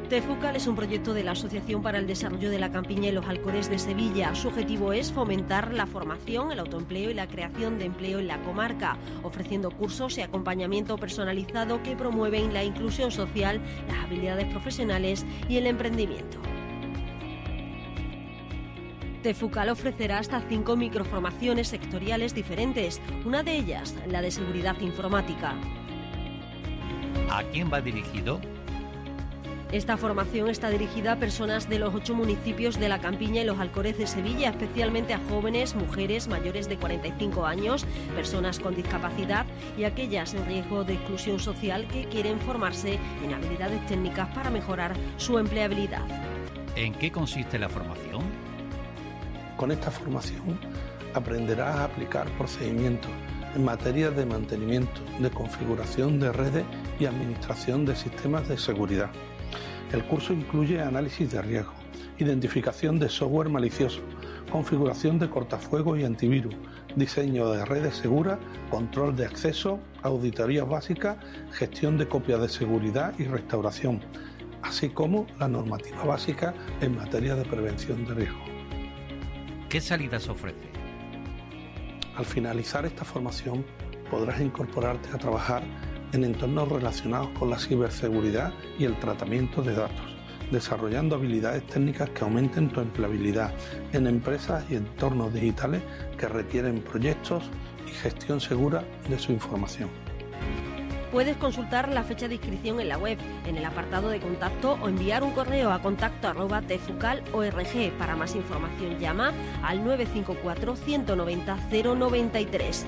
TEFUCAL es un proyecto de la Asociación para el Desarrollo de la Campiña y los Alcores de Sevilla. Su objetivo es fomentar la formación, el autoempleo y la creación de empleo en la comarca, ofreciendo cursos y acompañamiento personalizado que promueven la inclusión social, las habilidades profesionales y el emprendimiento. TEFUCAL ofrecerá hasta 5 microformaciones sectoriales diferentes, una de ellas la de seguridad informática. ¿A quién va dirigido? Esta formación está dirigida a personas de los 8 municipios de la Campiña y los Alcores de Sevilla, especialmente a jóvenes, mujeres mayores de 45 años, personas con discapacidad y aquellas en riesgo de exclusión social que quieren formarse en habilidades técnicas para mejorar su empleabilidad. ¿En qué consiste la formación? Con esta formación aprenderás a aplicar procedimientos en materia de mantenimiento, de configuración de redes y administración de sistemas de seguridad. El curso incluye análisis de riesgo, identificación de software malicioso, configuración de cortafuegos y antivirus, diseño de redes seguras, control de acceso, auditorías básicas, gestión de copias de seguridad y restauración, así como la normativa básica en materia de prevención de riesgo. ¿Qué salidas ofrece? Al finalizar esta formación podrás incorporarte a trabajar en entornos relacionados con la ciberseguridad y el tratamiento de datos, desarrollando habilidades técnicas que aumenten tu empleabilidad en empresas y entornos digitales que requieren proyectos y gestión segura de su información. Puedes consultar la fecha de inscripción en la web, en el apartado de contacto o enviar un correo a contacto@tefucal.org. Para más información llama al 954 190 093.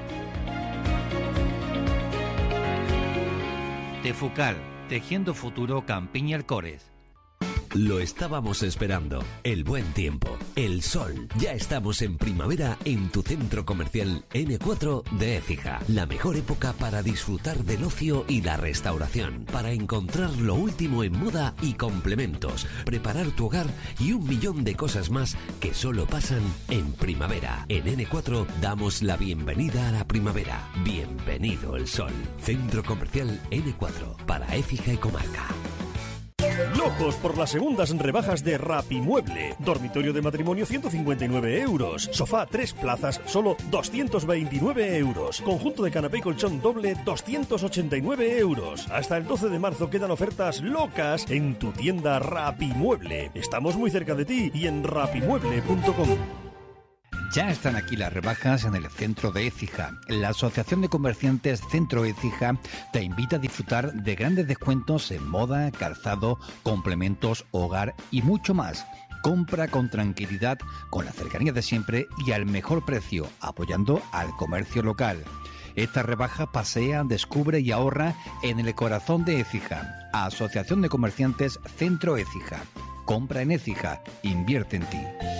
TEFUCAL, tejiendo futuro Campiña Alcores. Lo estábamos esperando, el buen tiempo, el sol. Ya estamos en primavera en tu centro comercial N4 de Écija. La mejor época para disfrutar del ocio y la restauración, para encontrar lo último en moda y complementos, preparar tu hogar y 1.000.000 de cosas más que solo pasan en primavera. En N4 damos la bienvenida a la primavera. Bienvenido el sol. Centro comercial N4 para Écija y comarca. Locos por las segundas rebajas de Rapimueble. Dormitorio de matrimonio 159 euros. Sofá 3 plazas solo 229 euros. Conjunto de canapé y colchón doble 289 euros. Hasta el 12 de marzo quedan ofertas locas en tu tienda Rapimueble. Estamos muy cerca de ti y en rapimueble.com. Ya están aquí las rebajas en el centro de Écija. La Asociación de Comerciantes Centro Écija te invita a disfrutar de grandes descuentos en moda, calzado, complementos, hogar y mucho más. Compra con tranquilidad, con la cercanía de siempre y al mejor precio, apoyando al comercio local. Esta rebaja pasea, descubre y ahorra en el corazón de Écija. Asociación de Comerciantes Centro Écija. Compra en Écija, invierte en ti.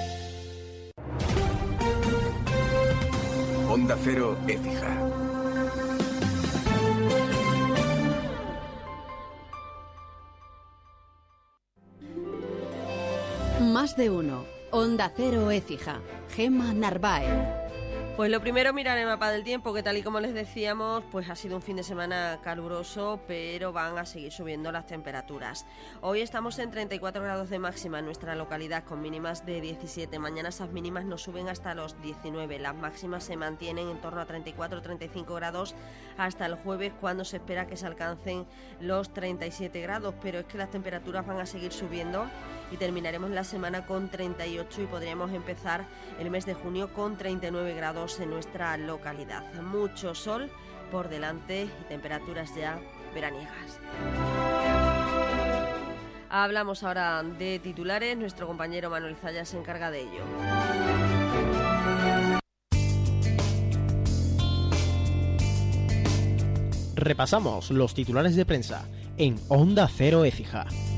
Onda Cero, Écija. Más de uno. Onda Cero, Écija. Gemma Narváez. Pues lo primero, mirar el mapa del tiempo, que tal y como les decíamos, pues ha sido un fin de semana caluroso, pero van a seguir subiendo las temperaturas. Hoy estamos en 34 grados de máxima en nuestra localidad, con mínimas de 17. Mañana esas mínimas nos suben hasta los 19. Las máximas se mantienen en torno a 34-35 grados hasta el jueves, cuando se espera que se alcancen los 37 grados. Pero es que las temperaturas van a seguir subiendo y terminaremos la semana con 38 y podríamos empezar el mes de junio con 39 grados en nuestra localidad. Mucho sol por delante y temperaturas ya veraniegas. Hablamos ahora de titulares. Nuestro compañero Manuel Zaya se encarga de ello. Repasamos los titulares de prensa en Onda Cero Écija.